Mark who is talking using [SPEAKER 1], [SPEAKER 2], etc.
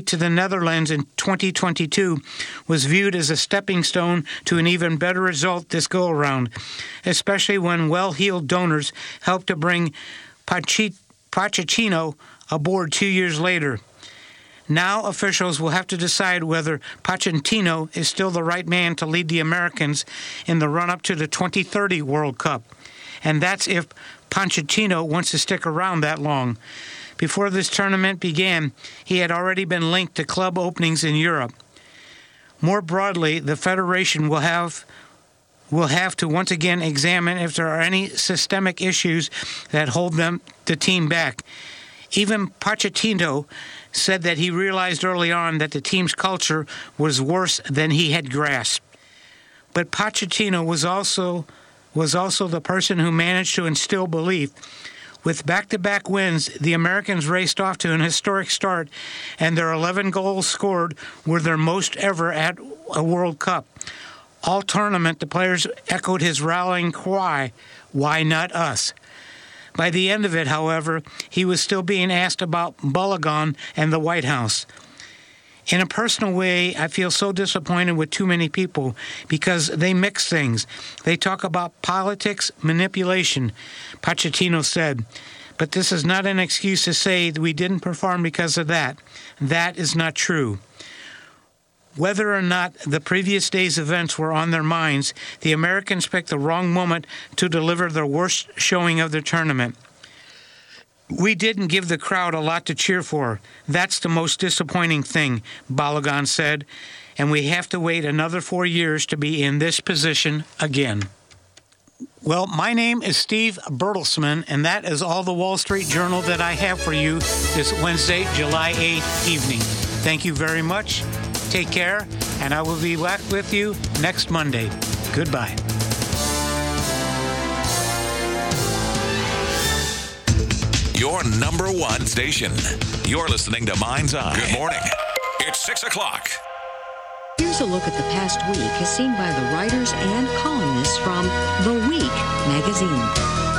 [SPEAKER 1] to the Netherlands in 2022 was viewed as a stepping stone to an even better result this go-around, especially when well-heeled donors helped to bring Pochettino aboard 2 years later. Now officials will have to decide whether Pochettino is still the right man to lead the Americans in the run-up to the 2030 World Cup. And that's if Pochettino wants to stick around that long. Before this tournament began, he had already been linked to club openings in Europe. More broadly, the Federation will have to once again examine if there are any systemic issues that hold the team back. Even Pochettino said that he realized early on that the team's culture was worse than he had grasped. But Pochettino was also the person who managed to instill belief. With back-to-back wins, the Americans raced off to an historic start, and their 11 goals scored were their most ever at a World Cup. All tournament, the players echoed his rallying cry, "Why not us?" By the end of it, however, he was still being asked about Balogun and the White House. In a personal way, I feel so disappointed with too many people because they mix things. They talk about politics, manipulation, Pochettino said. But this is not an excuse to say that we didn't perform because of that. That is not true. Whether or not the previous day's events were on their minds, the Americans picked the wrong moment to deliver their worst showing of the tournament. We didn't give the crowd a lot to cheer for. That's the most disappointing thing, Balogun said, and we have to wait another 4 years to be in this position again. Well, my name is Steve Bertelsman, and that is all the Wall Street Journal that I have for you this Wednesday, July 8th evening. Thank you very much. Take care, and I will be back with you next Monday. Goodbye.
[SPEAKER 2] Your number one station. You're listening to Mind's Eye. Good morning. It's 6 o'clock.
[SPEAKER 3] Here's a look at the past week as seen by the writers and columnists from The Week magazine.